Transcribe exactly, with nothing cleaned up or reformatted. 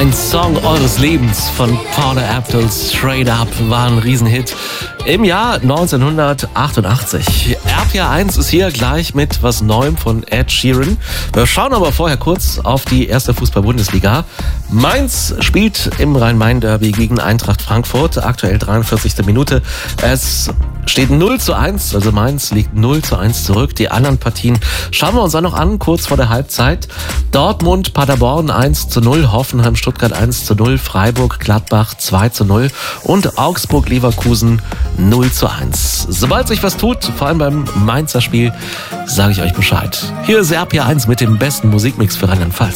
Ein Song eures Lebens von Paula Abdul, Straight Up, war ein Riesenhit im Jahr neunzehnhundertachtundachtzig. R P R eins ist hier gleich mit was Neuem von Ed Sheeran. Wir schauen aber vorher kurz auf die erste Fußball-Bundesliga. Mainz spielt im Rhein-Main-Derby gegen Eintracht Frankfurt, aktuell dreiundvierzigste Minute. Es steht null zu eins, also Mainz liegt null zu eins zurück. Die anderen Partien schauen wir uns dann noch an, kurz vor der Halbzeit. Dortmund, Paderborn eins zu null, Hoffenheim, Stuttgart eins zu null, Freiburg, Gladbach zwei zu null und Augsburg, Leverkusen null zu eins. Sobald sich was tut, vor allem beim Mainzer Spiel, sage ich euch Bescheid. Hier ist R P R eins mit dem besten Musikmix für Rheinland-Pfalz.